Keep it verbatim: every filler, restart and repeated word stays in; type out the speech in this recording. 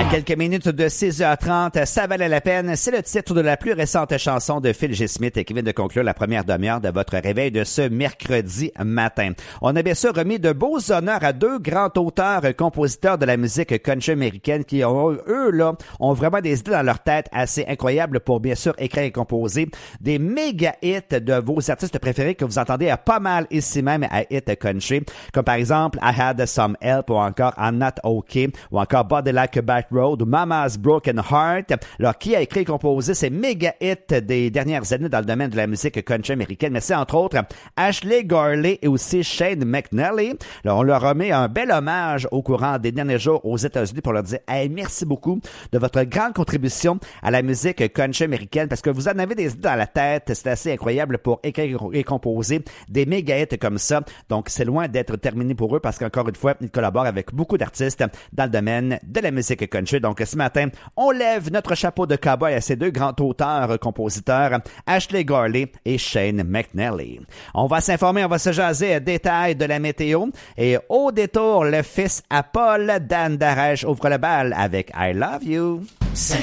Quelques minutes de six heures trente, ça valait la peine. C'est le titre de la plus récente chanson de Phil G. Smith qui vient de conclure la première demi-heure de votre réveil de ce mercredi matin. On a bien sûr remis de beaux honneurs à deux grands auteurs, compositeurs de la musique country américaine qui ont, eux, là, ont vraiment des idées dans leur tête assez incroyables pour bien sûr écrire et composer des méga hits de vos artistes préférés que vous entendez à pas mal ici même à Hit Country, comme par exemple I Had Some Help ou encore I'm Not Okay ou encore Body Like a Back Road ou Mama's Broken Heart. Alors, qui a écrit et composé ces méga hits des dernières années dans le domaine de la musique country américaine? Mais c'est entre autres Ashley Garley et aussi Shane McNally. Alors, on leur remet un bel hommage au courant des derniers jours aux États-Unis pour leur dire hey, merci beaucoup de votre grande contribution à la musique country américaine parce que vous en avez des idées dans la tête. C'est assez incroyable pour écrire et composer des méga hits comme ça. Donc, c'est loin d'être terminé pour eux parce qu'encore une fois, ils collaborent avec beaucoup d'artistes dans le domaine de la musique country. Donc, ce matin, on lève notre chapeau de cowboy à ces deux grands auteurs-compositeurs, Ashley Garley et Shane McNally. On va s'informer, on va se jaser détails de la météo. Et au détour, le fils à Paul, Dan Darèche ouvre le bal avec I Love You.